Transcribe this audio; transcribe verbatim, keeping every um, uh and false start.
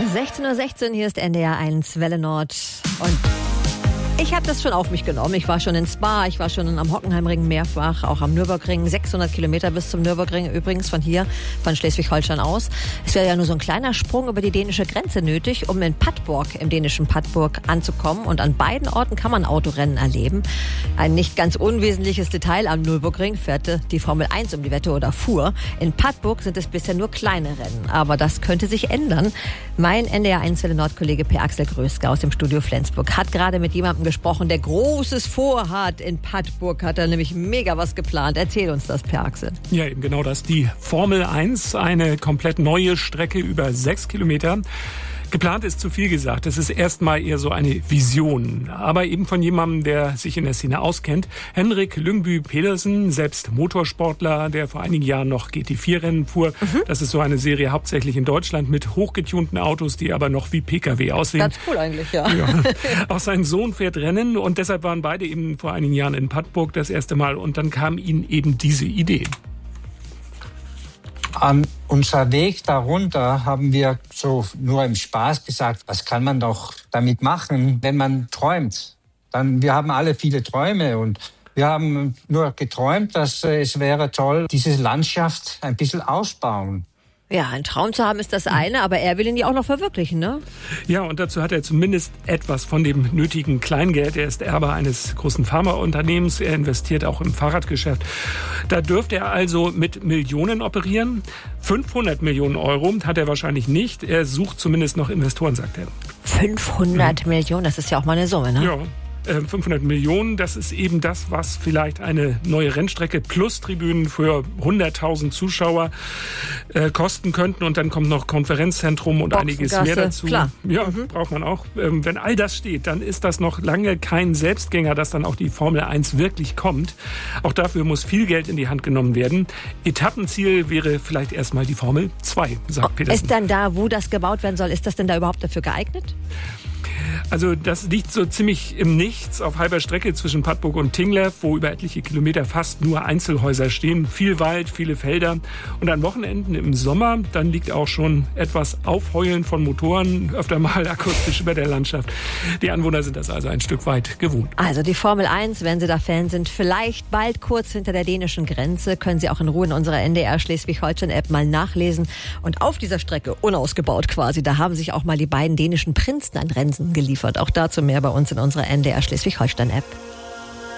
sechzehn Uhr sechzehn, hier ist N D R eins Welle Nord. Und ich habe das schon auf mich genommen. Ich war schon in Spa, ich war schon am Hockenheimring mehrfach, auch am Nürburgring. sechshundert Kilometer bis zum Nürburgring übrigens von hier, von Schleswig-Holstein aus. Es wäre ja nur so ein kleiner Sprung über die dänische Grenze nötig, um in Padborg, im dänischen Padborg, anzukommen. Und an beiden Orten kann man Autorennen erleben. Ein nicht ganz unwesentliches Detail: am Nürburgring fährte die Formel eins um die Wette oder fuhr. In Padborg sind es bisher nur kleine Rennen. Aber das könnte sich ändern. Mein N D R eins Welle Nord-Kollege Per Axel Gröske aus dem Studio Flensburg hat gerade mit jemandem gesprochen, der Großes vorhat. In Padborg hat er nämlich mega was geplant. Erzähl uns das, Per Axel. Ja, eben genau das. Die Formel eins, eine komplett neue Strecke über sechs Kilometer. Geplant ist zu viel gesagt. Es ist erstmal eher so eine Vision. Aber eben von jemandem, der sich in der Szene auskennt. Henrik Lyngby Pedersen, selbst Motorsportler, der vor einigen Jahren noch G T vier Rennen fuhr. Mhm. Das ist so eine Serie hauptsächlich in Deutschland mit hochgetunten Autos, die aber noch wie P K W aussehen. Ganz cool eigentlich, ja. ja. Auch sein Sohn fährt Rennen und deshalb waren beide eben vor einigen Jahren in Padborg das erste Mal. Und dann kam ihnen eben diese Idee. An unser Weg darunter haben wir so nur im Spaß gesagt, was kann man doch damit machen, wenn man träumt. Dann, wir haben alle viele Träume und wir haben nur geträumt, dass äh, es wäre toll, diese Landschaft ein bisschen ausbauen. Ja, ein Traum zu haben ist das eine, aber er will ihn ja auch noch verwirklichen, ne? Ja, und dazu hat er zumindest etwas von dem nötigen Kleingeld. Er ist Erbe eines großen Pharmaunternehmens. Er investiert auch im Fahrradgeschäft. Da dürfte er also mit Millionen operieren. fünfhundert Millionen Euro hat er wahrscheinlich nicht. Er sucht zumindest noch Investoren, sagt er. fünfhundert mhm. Millionen, das ist ja auch mal eine Summe, ne? Ja. fünfhundert Millionen, das ist eben das, was vielleicht eine neue Rennstrecke plus Tribünen für hunderttausend Zuschauer äh, kosten könnten. Und dann kommt noch Konferenzzentrum und einiges mehr dazu. Klar. Ja, mhm. braucht man auch. Ähm, wenn all das steht, dann ist das noch lange kein Selbstgänger, dass dann auch die Formel eins wirklich kommt. Auch dafür muss viel Geld in die Hand genommen werden. Etappenziel wäre vielleicht erstmal die Formel zwei, sagt Pedersen. Ist dann da, wo das gebaut werden soll, ist das denn da überhaupt dafür geeignet? Also das liegt so ziemlich im Nichts auf halber Strecke zwischen Padborg und Tinglev, wo über etliche Kilometer fast nur Einzelhäuser stehen. Viel Wald, viele Felder. Und an Wochenenden im Sommer, dann liegt auch schon etwas Aufheulen von Motoren öfter mal akustisch über der Landschaft. Die Anwohner sind das also ein Stück weit gewohnt. Also die Formel eins, wenn Sie da Fan sind, vielleicht bald kurz hinter der dänischen Grenze, können Sie auch in Ruhe in unserer N D R Schleswig-Holstein-App mal nachlesen. Und auf dieser Strecke, unausgebaut quasi, da haben sich auch mal die beiden dänischen Prinzen an Rennen geliefert. Auch dazu mehr bei uns in unserer N D R Schleswig-Holstein-App.